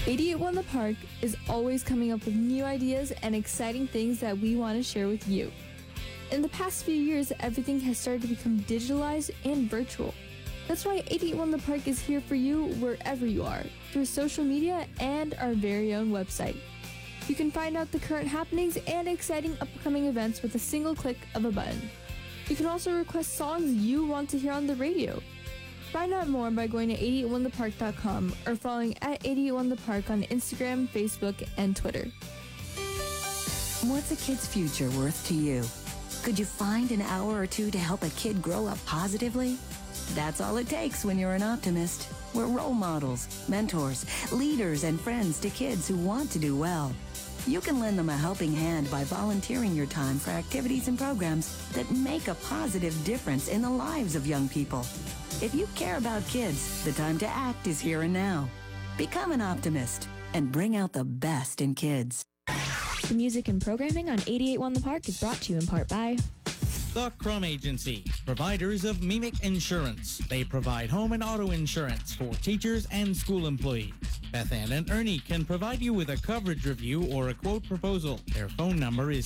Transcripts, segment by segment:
881 The Park is always coming up with new ideas and exciting things that we want to share with you. In the past few years, everything has started to become digitalized and virtual. That's why 881 The Park is here for you wherever you are, through social media and our very own website. You can find out the current happenings and exciting upcoming events with a single click of a button. You can also request songs you want to hear on the radio. Find out more by going to 881thepark.com or following at 881thepark on Instagram, Facebook, and Twitter. What's a kid's future worth to you? Could you find an hour or two to help a kid grow up positively? That's all it takes when you're an optimist. We're role models, mentors, leaders, and friends to kids who want to do well. You can lend them a helping hand by volunteering your time for activities and programs that make a positive difference in the lives of young people. If you care about kids, the time to act is here and now. Become an optimist and bring out the best in kids. The music and programming on 881 The Park is brought to you in part by The Crum Agency, providers of Mimic Insurance. They provide home and auto insurance for teachers and school employees. Beth Ann and Ernie can provide you with a coverage review or a quote proposal. Their phone number is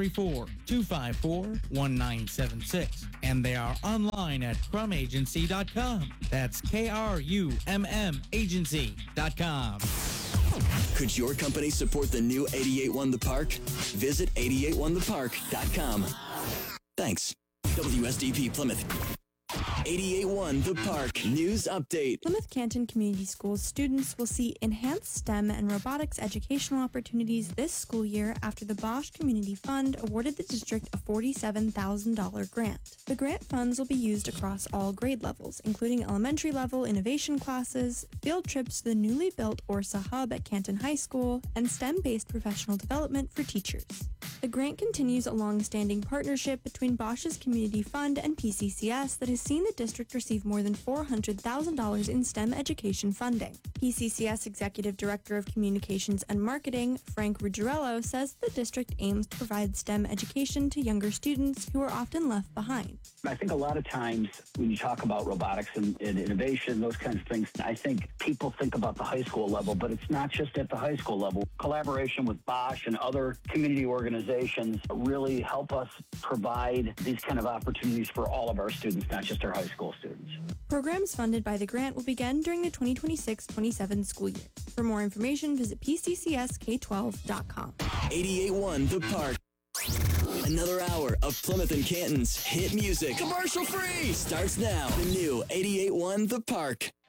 734-254-1976. And they are online at crumagency.com. That's KRUMM agency.com. Could your company support the new 881 The Park? Visit 881thepark.com. Thanks. WSDP Plymouth. 881 The Park News Update. Plymouth Canton Community Schools students will see enhanced STEM and robotics educational opportunities this school year after the Bosch Community Fund awarded the district a $47,000 grant. The grant funds will be used across all grade levels, including elementary level innovation classes, field trips to the newly built ORSA Hub at Canton High School, and STEM-based professional development for teachers. The grant continues a long-standing partnership between Bosch's Community Fund and PCCS that has seen the district receive more than $400,000 in STEM education funding. PCCS Executive Director of Communications and Marketing, Frank Ruggiero, says the district aims to provide STEM education to younger students who are often left behind. I think a lot of times when you talk about robotics and innovation, those kinds of things, I think people think about the high school level, but it's not just at the high school level. Collaboration with Bosch and other community organizations really help us provide these kind of opportunities for all of our students, not just our high school students. Programs funded by the grant will begin during the 2026-27 school year. For more information, visit pccsk12.com. 881 The Park. Another hour of Plymouth and Canton's hit music, commercial free, starts now. The new 881 The Park.